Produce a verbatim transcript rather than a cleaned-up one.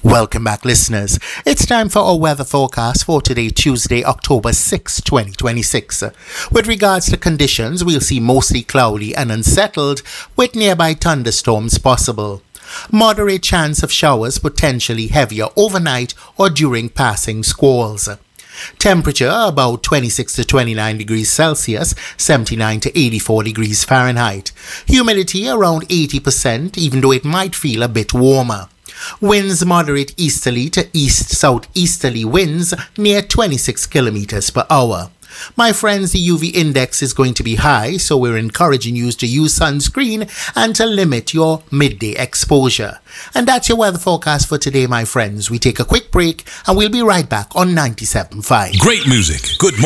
Welcome back, listeners. It's time for our weather forecast for today, Tuesday, October sixth, twenty twenty-six. With regards to conditions, we'll see mostly cloudy and unsettled with nearby thunderstorms possible. Moderate chance of showers, potentially heavier overnight or during passing squalls. Temperature about twenty-six to twenty-nine degrees Celsius, seventy-nine to eighty-four degrees Fahrenheit. Humidity around eighty percent, even though it might feel a bit warmer. Winds moderate easterly to east-southeasterly winds near twenty-six kilometers per hour. My friends, the U V index is going to be high, so we're encouraging you to use sunscreen and to limit your midday exposure. And that's your weather forecast for today, my friends. We take a quick break and we'll be right back on ninety-seven point five. Great music. Good morning.